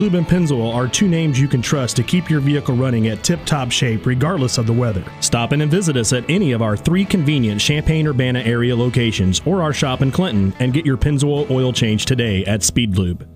Lube and Pennzoil are two names you can trust to keep your vehicle running at tip-top shape regardless of the weather. Stop in and visit us at any of our 3 convenient Champaign-Urbana area locations or our shop in Clinton and get your Pennzoil oil change today at Speed Lube.